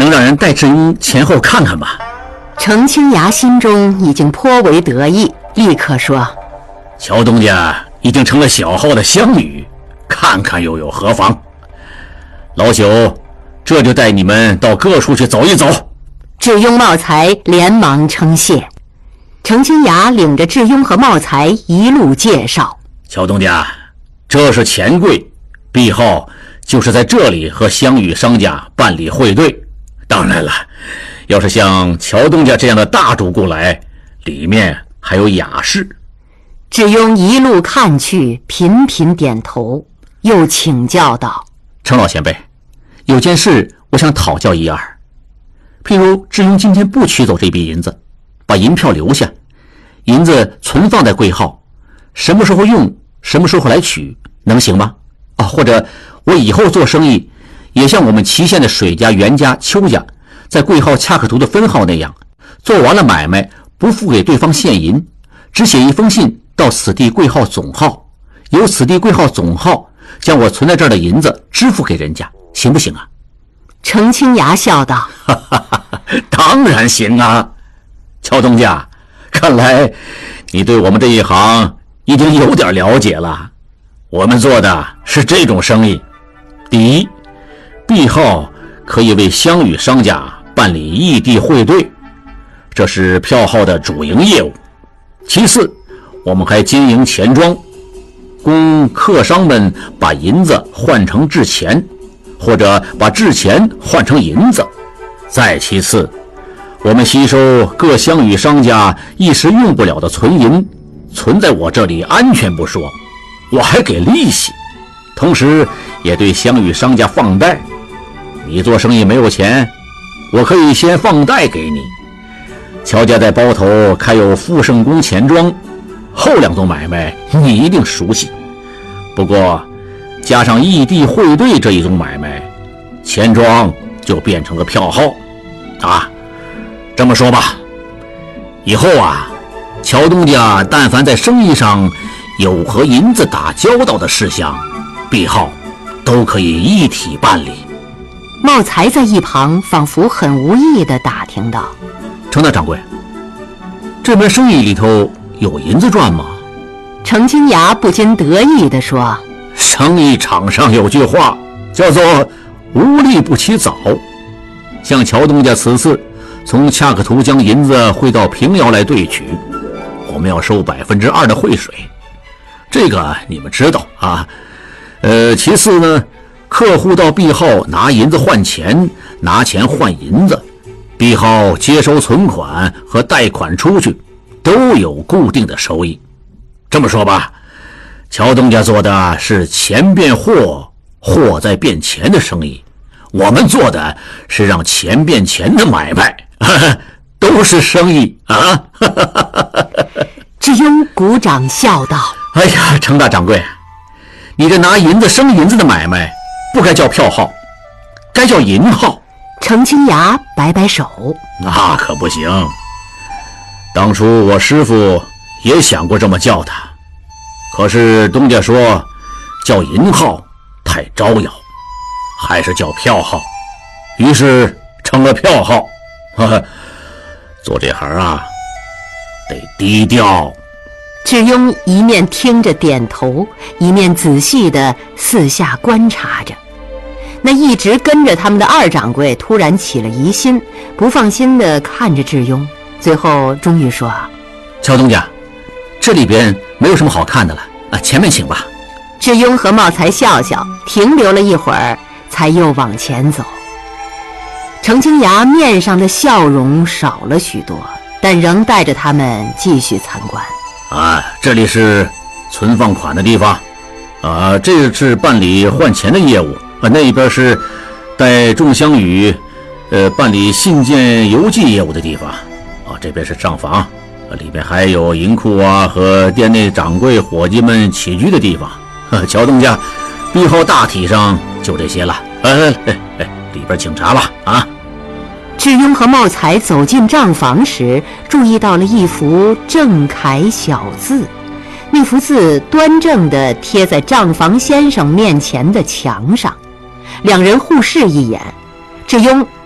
能让人带志庸前后看看吧？ 程青芽心中已经颇为得意，立刻说： 乔东家已经成了小号的乡女，看看又有何妨？老朽这就带你们到各处去走一走。 智庸、茂才连忙称谢。程青芽领着智庸和茂才一路介绍： 乔东家，这是钱柜，毕号就是在这里和乡与商家办理汇兑。当然了，要是像乔东家这样的大主顾来，里面还有雅室。 智庸一路看去，频频点头，又请教道： 程老前辈，有件事我想讨教一二。譬如智庸今天不取走这笔银子，把银票留下，银子存放在柜号，什么时候用，什么时候来取，能行吗？或者我以后做生意，也像我们祁县的水家、袁家、邱家在柜号恰克图的分号那样，做完了买卖不付给对方现银，只写一封信到此地柜号总号，由此地柜号总号将我存在这儿的银子支付给人家，行不行啊？ 程青芽笑道： 当然行啊。乔东家，看来你对我们这一行已经有点了解了。我们做的是这种生意：第一，毕号可以为乡与商家办理异地汇兑，这是票号的主营业务。其次，我们还经营钱庄，供客商们把银子换成制钱，或者把制钱换成银子。再其次，我们吸收各乡与商家一时用不了的存银，存在我这里安全不说，我还给利息，同时也对乡与商家放贷。你做生意没有钱，我可以先放贷给你。乔家在包头开有富盛宫钱庄，后两种买卖你一定熟悉。不过加上异地汇兑这一种买卖，钱庄就变成了票号啊。这么说吧，以后啊，乔东家但凡在生意上有和银子打交道的事项，毕号都可以一体办理。 茂才在一旁仿佛很无意地打听道： 程大掌柜，这门生意里头有银子赚吗？ 程青芽不禁得意地说： 生意场上有句话叫做无利不起早，像乔东家此次从恰克图将银子汇到平遥来兑取，我们要收2%的汇水，这个你们知道啊。其次呢，客户到毕号拿银子换钱，拿钱换银子，毕号接收存款和贷款出去，都有固定的收益。这么说吧，乔东家做的是钱变货，货在变钱的生意，我们做的是让钱变钱的买卖，都是生意啊。 智庸鼓掌笑道： 哎呀，程大掌柜，你这拿银子生银子的买卖不该叫票号，该叫银号。 程青芽摆摆手： 那可不行，当初我师父也想过这么叫他，可是东家说叫银号太招摇，还是叫票号，于是成了票号。做这行啊，得低调。 智庸一面听着点头，一面仔细地四下观察着。那一直跟着他们的二掌柜突然起了疑心，不放心地看着智庸，最后终于说： 乔东家，这里边没有什么好看的了，前面请吧。 智庸和茂才笑笑，停留了一会儿，才又往前走。程青芽面上的笑容少了许多，但仍带着他们继续参观。 这里是存放款的地方，这是办理换钱的业务，那边是带众乡与办理信件邮寄业务的地方，这边是账房，里边还有银库啊和店内掌柜伙计们起居的地方。乔东家毕号大体上就这些了，里边请查吧啊。 智庸和茂才走进账房时，注意到了一幅正楷小字，那幅字端正地贴在账房先生面前的墙上。两人互视一眼，智庸